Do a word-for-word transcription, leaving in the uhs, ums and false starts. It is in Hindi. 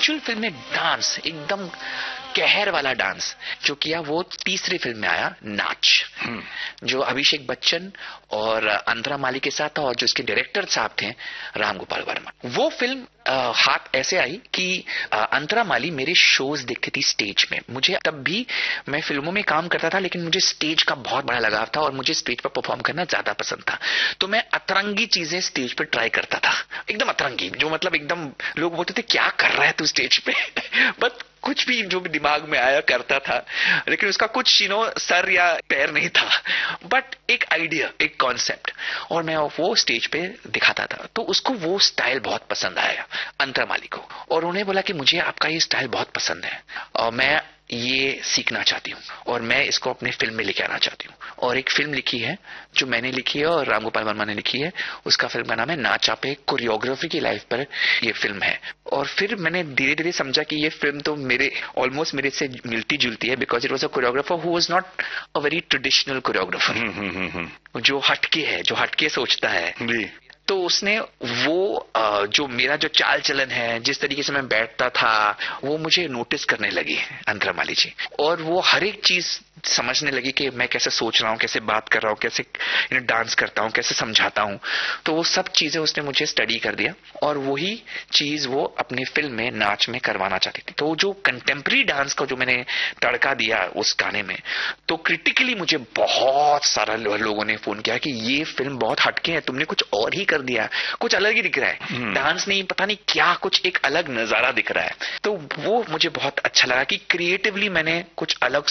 एक्चुअल फिल्म में डांस, एकदम कहर वाला डांस जो किया वो तीसरी फिल्म में आया, नाच, जो अभिषेक बच्चन और अंतरा माली के साथ था और जो इसके डायरेक्टर साहब थे राम गोपाल वर्मा। वो फिल्म आ, हाथ ऐसे आई कि अंतरा माली मेरे शोज देखती थी स्टेज में। मुझे तब भी, मैं फिल्मों में काम करता था लेकिन मुझे स्टेज का बहुत बड़ा लगाव था और मुझे स्टेज पर परफॉर्म करना ज्यादा पसंद था। तो मैं अतरंगी चीजें स्टेज पर ट्राई करता था, एकदम अतरंगी, जो मतलब एकदम लोग बोलते थे क्या कर रहा है तू स्टेज पे बट कुछ भी जो भी दिमाग में आया करता था, लेकिन उसका कुछ यू नो सर या पैर नहीं था, बट एक आइडिया, एक कॉन्सेप्ट, और मैं वो स्टेज पे दिखाता था। तो उसको वो स्टाइल बहुत पसंद आया अंतरा माली को, और उन्हें बोला कि मुझे आपका ये स्टाइल बहुत पसंद है और मैं ये सीखना चाहती हूँ और मैं इसको अपने फिल्म में लेके आना चाहती हूँ। और एक फिल्म लिखी है जो मैंने लिखी है और राम गोपाल वर्मा ने लिखी है, उसका फिल्म का नाम है नाच आपे। कोरियोग्राफी की लाइफ पर ये फिल्म है। और फिर मैंने धीरे धीरे समझा कि ये फिल्म तो मेरे ऑलमोस्ट मेरे से मिलती जुलती है, because it was a choreographer who was not a very traditional choreographer, जो हटके है, जो हटके सोचता है। तो उसने वो जो मेरा जो चाल चलन है, जिस तरीके से मैं बैठता था, वो मुझे नोटिस करने लगी अंतरा माली जी, और वो हर एक चीज समझने लगी कि मैं कैसे सोच रहा हूँ, कैसे बात कर रहा हूँ, कैसे डांस करता हूँ, कैसे समझाता हूँ। तो वो सब चीजें उसने मुझे स्टडी कर दिया और वही चीज वो अपनी फिल्म में नाच में करवाना चाहती थी। तो जो कंटेम्प्रेरी डांस का जो मैंने तड़का दिया उस गाने में, तो क्रिटिकली मुझे बहुत सारा लोगों ने फोन किया कि ये फिल्म बहुत हटके है, तुमने कुछ और ही कर दिया, कुछ अलग ही दिख रहा है, डांस नहीं, पता नहीं क्या, कुछ एक अलग नजारा दिख रहा है। तो वो मुझे बहुत अच्छा लगा कि क्रिएटिवली मैंने कुछ अलग